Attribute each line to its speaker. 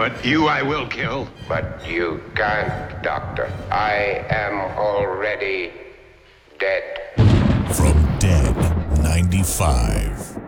Speaker 1: But you I will kill.
Speaker 2: But you can't, Doctor. I am already dead.
Speaker 3: From Dead 95.